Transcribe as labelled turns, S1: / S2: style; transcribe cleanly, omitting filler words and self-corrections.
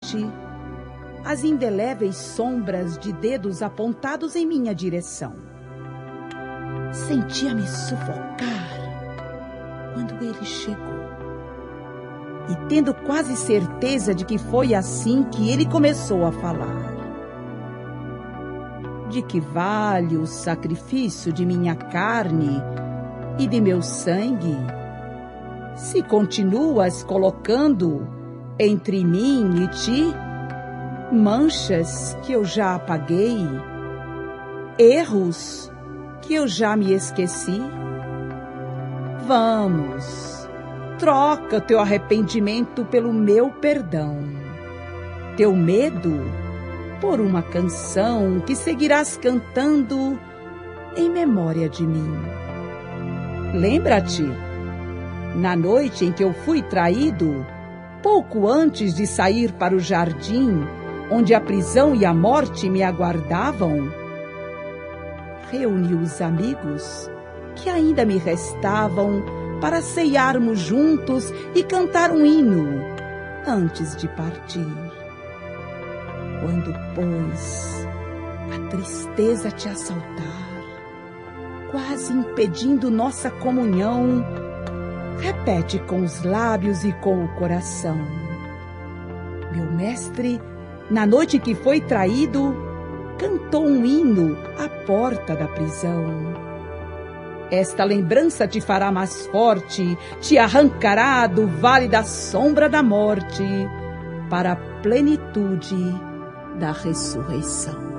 S1: noite, as indeléveis sombras de dedos apontados em minha direção. Sentia-me sufocar quando ele chegou. E tendo quase certeza de que foi assim que ele começou a falar. De que vale o sacrifício de minha carne e de meu sangue, se continuas colocando entre mim e ti manchas que eu já apaguei, erros que eu já me esqueci? Vamos, troca teu arrependimento pelo meu perdão, teu medo por uma canção que seguirás cantando em memória de mim. Lembra-te, na noite em que eu fui traído, pouco antes de sair para o jardim, onde a prisão e a morte me aguardavam, reuni os amigos que ainda me restavam para ceiarmos juntos e cantar um hino antes de partir. Quando, pois, a tristeza te assaltar, quase impedindo nossa comunhão, repete com os lábios e com o coração: meu mestre, na noite que foi traído, cantou um hino à porta da prisão. Esta lembrança te fará mais forte, te arrancará do vale da sombra da morte, para a plenitude da ressurreição.